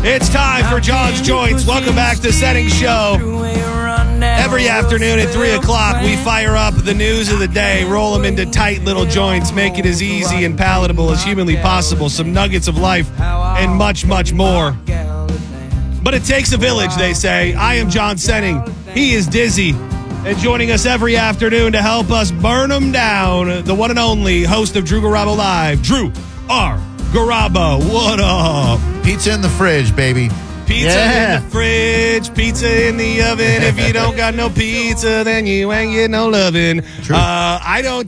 It's time for John's Joints. Welcome back to Setting Show. Every afternoon at 3 o'clock, we fire up the news of the day, roll them into tight little joints, make it as easy and palatable as humanly possible, some nuggets of life, and much, much more. But it takes a village, they say. I am John Senning. He is Dizzy. And joining us every afternoon to help us burn them down, the one and only host of Drew Garabo Live, Drew R. Garabo. What up? Pizza in the fridge, baby. Pizza in the fridge, pizza in the oven. If you don't got no pizza, then you ain't getting no loving. True. I'll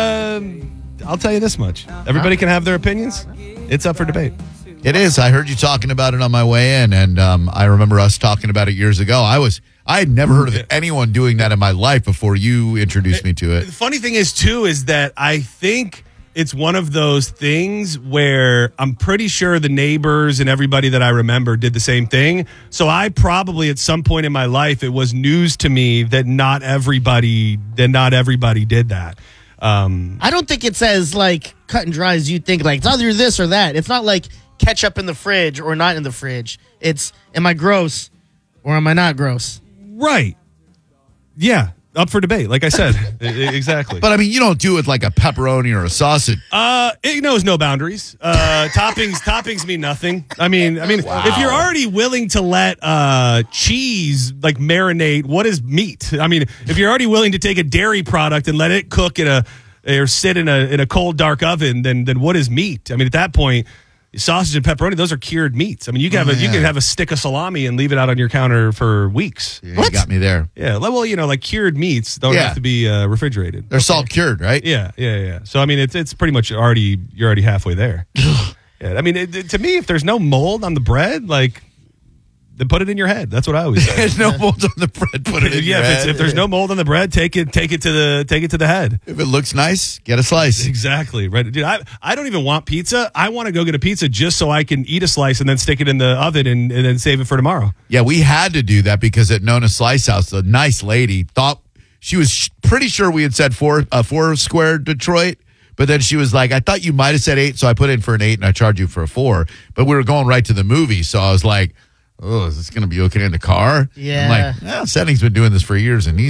tell you this much. Everybody can have their opinions. It's up for debate. It is. I heard you talking about it on my way in, and I remember us talking about it years ago. I had never heard of anyone doing that in my life before you introduced me to it. The funny thing is, too, is that I think it's one of those things where I'm pretty sure the neighbors and everybody that I remember did the same thing. So I probably at some point in my life, it was news to me that not everybody did that. I don't think it's as like cut and dry as you think. Like it's either this or that. It's not like ketchup in the fridge or not in the fridge. It's am I gross or am I not gross? Right. Yeah. Up for debate, like I said. Exactly. But, I mean, you don't do it like a pepperoni or a sausage. It knows no boundaries. Toppings mean nothing. I mean, Wow. if you're already willing to let cheese like marinate, what is meat? I mean, if you're already willing to take a dairy product and let it cook or sit in a cold, dark oven, then what is meat? I mean, at that point, sausage and pepperoni, those are cured meats. I mean, you can have a stick of salami and leave it out on your counter for weeks. Yeah, you got me there. Yeah, well, like cured meats don't have to be refrigerated. They're salt cured, right? Yeah. So I mean, it's pretty much you're already halfway there. Yeah, I mean, to me, if there's no mold on the bread, like, then put it in your head. That's what I always say. There's no mold on the bread. Put it in your head. If there's no mold on the bread, take it to the head. If it looks nice, get a slice. Exactly. Right, dude. I don't even want pizza. I want to go get a pizza just so I can eat a slice and then stick it in the oven and then save it for tomorrow. Yeah, we had to do that because at Nona Slice House, the nice lady thought she was pretty sure we had said four square Detroit. But then she was like, I thought you might have said 8, so I put in for an 8 and I charged you for a 4. But we were going right to the movie, so I was like, oh, is this going to be okay in the car? Yeah. I'm like, Setting's been doing this for years, and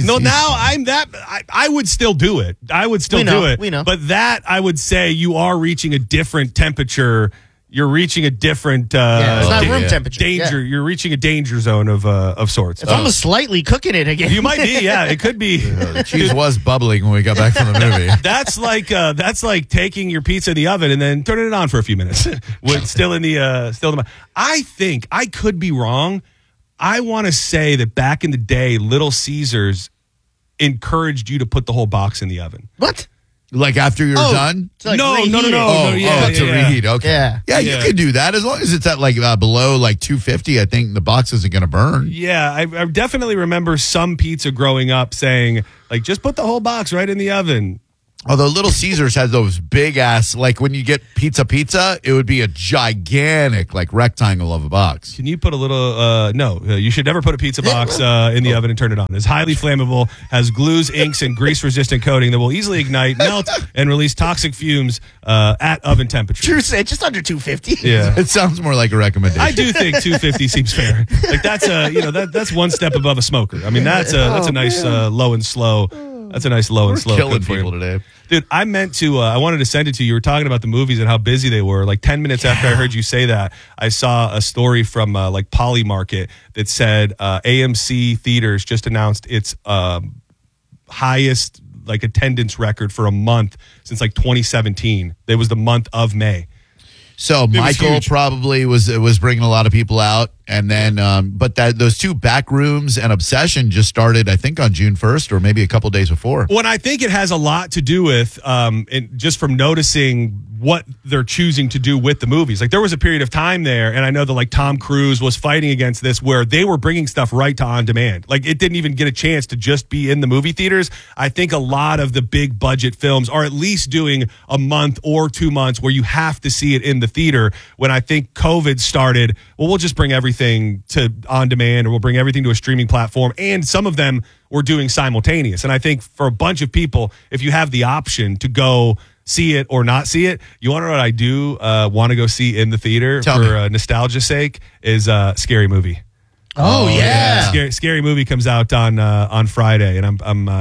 I would still do it. I would still do it. We know. But that, I would say, you are reaching a different temperature. You're reaching a different it's not room temperature. Danger. Yeah. You're reaching a danger zone of sorts. It's almost slightly cooking it again. You might be. Yeah, it could be. The cheese was bubbling when we got back from the movie. That's like taking your pizza in the oven and then turning it on for a few minutes. still in the. I think I could be wrong. I want to say that back in the day, Little Caesars encouraged you to put the whole box in the oven. What? Like after you're done? Like No. To reheat. Okay. Yeah, you can do that as long as it's at like below like 250. I think the box isn't going to burn. Yeah, I definitely remember some pizza growing up saying like just put the whole box right in the oven. Although Little Caesars has those big ass, like when you get pizza, it would be a gigantic like rectangle of a box. Can you put a little, no, you should never put a pizza box in the oven and turn it on. It's highly flammable, has glues, inks, and grease-resistant coating that will easily ignite, melt, and release toxic fumes at oven temperature. True, just under 250. Yeah. It sounds more like a recommendation. I do think 250 seems fair. Like that's one step above a smoker. I mean, that's a nice low and slow. That's a nice low and slow. Killing people today. Dude, I wanted to send it to you. You were talking about the movies and how busy they were. Like 10 minutes after I heard you say that, I saw a story from like Poly Market that said AMC Theaters just announced its highest like attendance record for a month since like 2017. It was the month of May. So Michael probably was bringing a lot of people out, and then but those two back rooms and Obsession just started, I think, on June 1st or maybe a couple days before. Well, and I think it has a lot to do with just from noticing what they're choosing to do with the movies. Like there was a period of time there, and I know that like Tom Cruise was fighting against this, where they were bringing stuff right to on demand. Like it didn't even get a chance to just be in the movie theaters. I think a lot of the big budget films are at least doing a month or 2 months where you have to see it in the theater. When I think COVID started, well, we'll just bring everything to on demand, or we'll bring everything to a streaming platform. And some of them were doing simultaneous. And I think for a bunch of people, if you have the option to go see it or not see it. You want to know what I do want to go see in the theater Tell for me. nostalgia's sake is Scary Movie. Oh, yeah. Scary Movie comes out on Friday, and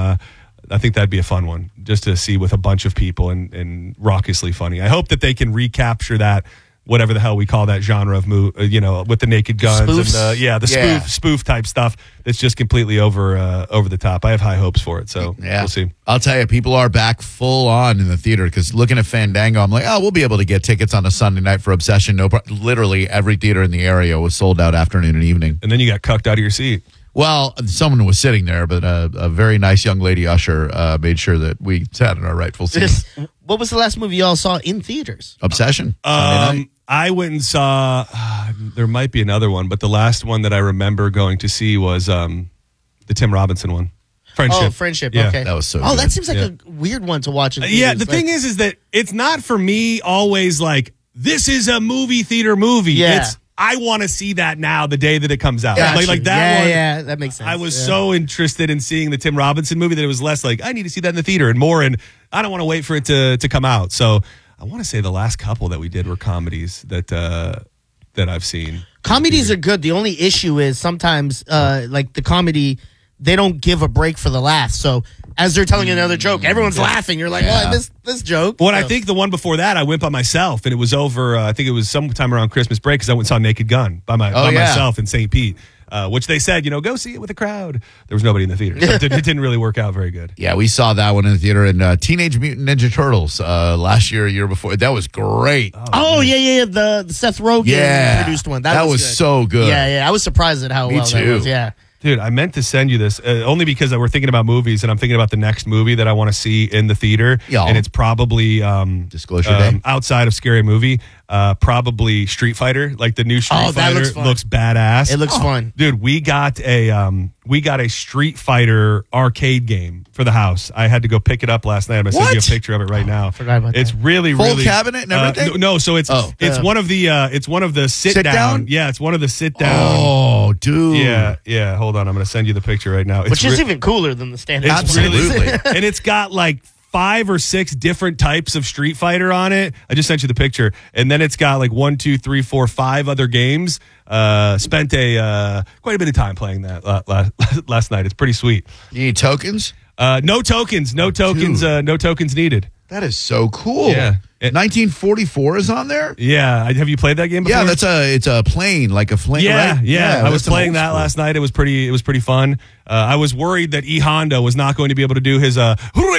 I think that'd be a fun one just to see with a bunch of people and raucously funny. I hope that they can recapture that, whatever the hell we call that genre of movie, with the naked guns Spoofs? and the spoof type stuff that's just completely over the top. I have high hopes for it, so we'll see. I'll tell you, people are back full on in the theater because looking at Fandango, I'm like, we'll be able to get tickets on a Sunday night for Obsession. No, literally every theater in the area was sold out afternoon and evening. And then you got cucked out of your seat. Well, someone was sitting there, but a very nice young lady usher made sure that we sat in our rightful seats. What was the last movie y'all saw in theaters? Obsession. Sunday night. I went and saw. There might be another one, but the last one that I remember going to see was the Tim Robinson one. Friendship. Oh, Friendship. Yeah. Okay. That was so Oh, good. that seems like a weird one to watch in theaters. Yeah, the thing is that it's not for me always like, this is a movie theater movie. Yeah. It's, I want to see that now the day that it comes out. Gotcha. Like that one. Yeah, that makes sense. I was so interested in seeing the Tim Robinson movie that it was less like, I need to see that in the theater and more, and I don't want to wait for it to come out. So I want to say the last couple that we did were comedies that I've seen. Comedies are good. The only issue is sometimes, like the comedy, they don't give a break for the laugh. So as they're telling another joke, everyone's laughing. You're like, Yeah. oh, I missed this joke. Well, So- I think the one before that, I went by myself, and it was over. I think it was sometime around Christmas break because I went and saw Naked Gun by myself in St. Pete, which they said, go see it with a crowd. There was nobody in the theater, so it didn't really work out very good. Yeah, we saw that one in the theater. And Teenage Mutant Ninja Turtles last year, a year before. That was great. Oh, yeah. The Seth Rogen produced one. That was good. so good. Yeah. I was surprised at how Me well that too. was. Yeah. Dude, I meant to send you this only because we're thinking about movies, and I'm thinking about the next movie that I want to see in the theater, Yeah. and it's probably Disclosure Day. outside of Scary Movie, probably Street Fighter. Like the new Street Oh, that Fighter looks fun. looks badass. It looks fun. Dude, we got a Street Fighter arcade game for the house. I had to go pick it up last night. I'm gonna send you a What? picture of it right now. Forgot about It's that. really Full cabinet and everything? No, so it's one of the sit down. down? Yeah, it's one of the sit down. Oh, dude. Yeah. Hold on, I'm gonna send you the picture right now. Which is even cooler than the standard. It's Absolutely. really, and it's got like 5 or 6 different types of Street Fighter on it. I just sent you the picture, and then it's got like 1, 2, 3, 4, 5 other games. Spent quite a bit of time playing that last night. It's pretty sweet. You need tokens? No tokens needed. That is so cool. Yeah. 1944 is on there? Yeah, have you played that game before? Yeah, it's a plane, like a flame. Yeah, right? yeah. I was that's an playing old that school. last night. It was pretty fun. I was worried that E Honda was not going to be able to do his hand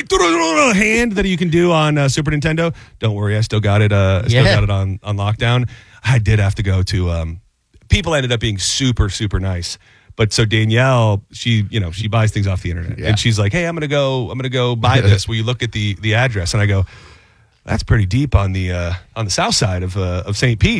that you can do on Super Nintendo. Don't worry, I still got it. Still got it on lockdown. I did have to go to. People ended up being super nice. But so Danielle, she buys things off the internet, and she's like, "Hey, I'm gonna go buy this. Will you look at the address?" And I go, "That's pretty deep on the south side of St. Pete."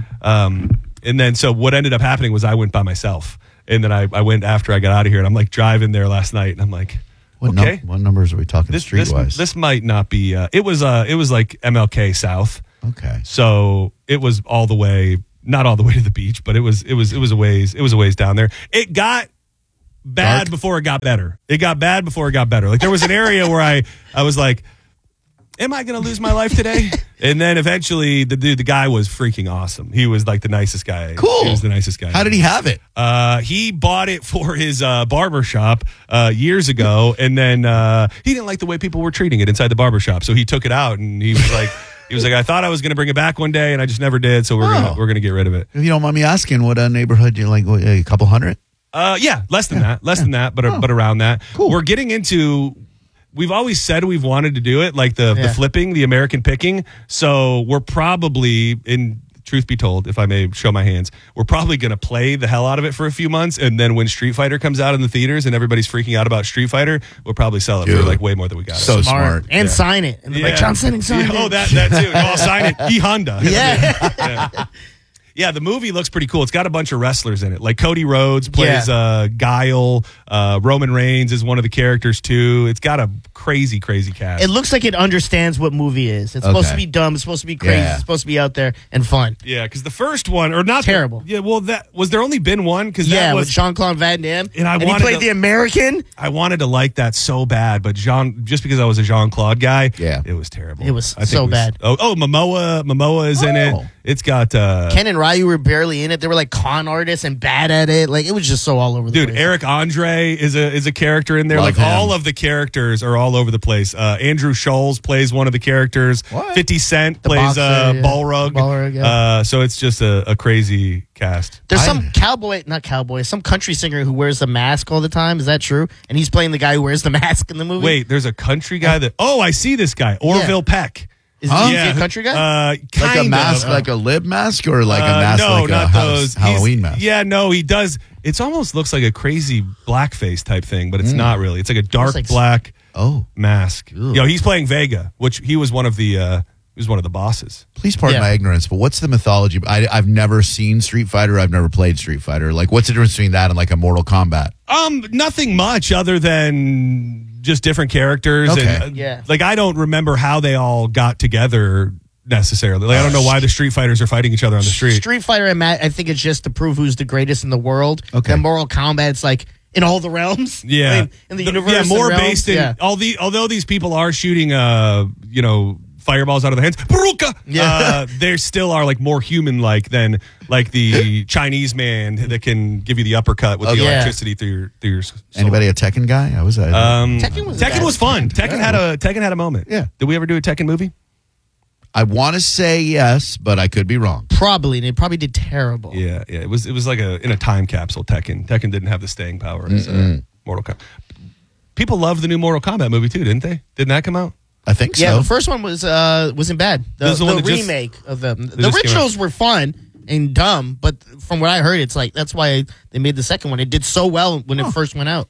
And then so what ended up happening was I went by myself, and then I went after I got out of here, and I'm like driving there last night, and I'm like, What numbers are we talking streetwise? this might not be. It was like MLK South. Okay. So it was all the way. Not all the way to the beach, but it was a ways down there. It got bad Dark? before it got better. It got bad before it got better. Like there was an area where I was like, am I going to lose my life today? And then eventually the guy was freaking awesome. He was like the nicest guy. Cool. He was the nicest guy. How did he have it? He bought it for his barber shop years ago, and then he didn't like the way people were treating it inside the barber shop, so he took it out, and he was like, I thought I was going to bring it back one day, and I just never did. So we're gonna get rid of it. If you don't mind me asking, what neighborhood you like? A couple hundred? Yeah, less than that, but around that. Cool. We're getting into. We've always said we've wanted to do it, like the flipping, the American picking. So we're probably, in truth be told, if I may show my hands, we're probably going to play the hell out of it for a few months, and then when Street Fighter comes out in the theaters and everybody's freaking out about Street Fighter, we'll probably sell it for like way more than we got. So smart. And sign it. And like, John Sinnings signed it. Oh, that too. I'll sign it. E Honda. Yeah. Yeah, the movie looks pretty cool. It's got a bunch of wrestlers in it. Like Cody Rhodes plays Guile. Roman Reigns is one of the characters, too. It's got a crazy, crazy cast. It looks like it understands what movie is. It's supposed to be dumb. It's supposed to be crazy. It's supposed to be out there and fun. Yeah, because the first one, or not terrible. Was there only been one? Because with Jean-Claude Van Damme. And he played the American. I wanted to like that so bad, but just because I was a Jean-Claude guy, it was terrible. It was so bad. Oh, Momoa is in it. It's got Ken and Ryu were barely in it. They were like con artists and bad at it. Like it was just so all over the place. Dude, Eric Andre is a character in there. Love him. All of the characters are all over the place. Andrew Scholes plays one of the characters. What? 50 Cent The plays boxer, Balrog. Balrog, So it's just a crazy cast. There's some some country singer who wears the mask all the time. Is that true? And he's playing the guy who wears the mask in the movie. Wait, there's a country guy that. Oh, I see this guy, Orville Peck. Is he a country guy? Like a mask, like a lib mask, or like a mask, no, like not those. Halloween mask? Yeah, no, he does. It almost looks like a crazy blackface type thing, but it's not really. It's like a dark black mask. Ew. He's playing Vega, which he was one of the bosses. Please pardon my ignorance, but what's the mythology? I've never seen Street Fighter. I've never played Street Fighter. Like, what's the difference between that and like a Mortal Kombat? Nothing much other than just different characters. Okay. And, like, I don't remember how they all got together necessarily. Like, I don't know why the Street Fighters are fighting each other on the street. Street Fighter and Matt, I think it's just to prove who's the greatest in the world. Okay. And Mortal Kombat's like in all the realms. Yeah. I mean, in the universe. Yeah, more and realms, based in although these people are shooting fireballs out of their hands. Baruka! Yeah. They still are like more human like than like the Chinese man that can give you the uppercut with the electricity through your soul. Anybody a Tekken guy? I was. Tekken was fun. Tekken had a moment. Yeah. Did we ever do a Tekken movie? I want to say yes, but I could be wrong. Probably. They probably did terrible. Yeah. It was like in a time capsule. Tekken didn't have the staying power as Mortal Kombat. People loved the new Mortal Kombat movie too, didn't they? Didn't that come out? I think so. Yeah, the first one wasn't bad. The remake of them. The originals were fun and dumb, but from what I heard, it's like that's why they made the second one. It did so well when it first went out.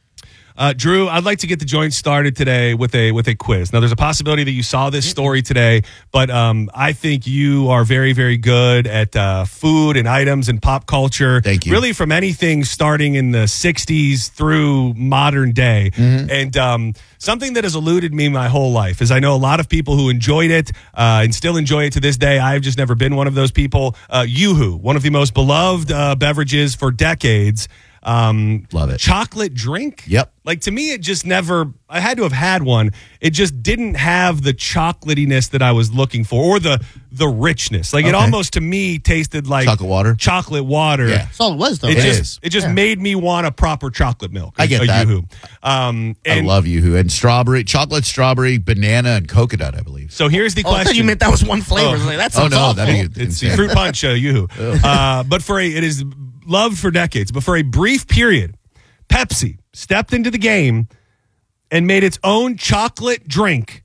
Drew, I'd like to get the joint started today with a quiz. Now, there's a possibility that you saw this story today, but I think you are very, very good at food and items and pop culture. Thank you. Really from anything starting in the 60s through modern day. And something that has eluded me my whole life is I know a lot of people who enjoyed it and still enjoy it to this day. I've just never been one of those people. Yoo-hoo, one of the most beloved beverages for decades. Love it. Chocolate drink? Yep. Like, to me, it just never, I had to have had one. It just didn't have the chocolatiness that I was looking for or the richness. Like, it almost, to me, tasted like chocolate water. Yeah. That's all it was, though. It just made me want a proper chocolate milk. I get that. Yoo-hoo. I love Yoo-hoo. And chocolate, strawberry, banana, and coconut, I believe. So here's the I question. thought you meant that was one flavor. Like, that sounds awful. That'd be It's the fruit punch, Yoo-hoo. But it is loved for decades. But for a brief period, Pepsi stepped into the game and made its own chocolate drink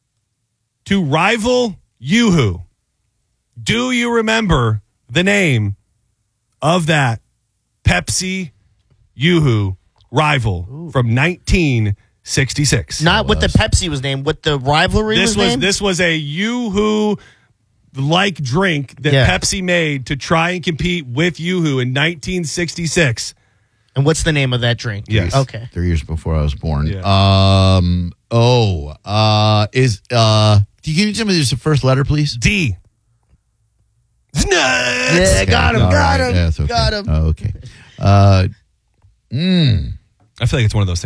to rival Yoo-hoo. Do you remember the name of that Pepsi Yoo-hoo rival from 1966? Not what the Pepsi was named, what the rivalry was named? This was a Yoo-hoo like drink that Pepsi made to try and compete with Yoo-hoo in 1966. And what's the name of that drink? Yes. Okay. 3 years before I was born. Yeah. Can you tell me just the first letter, please? D. Nuts! Yeah, got him. Yeah, it's okay. Got him. Oh, okay. I feel like it's one of those things.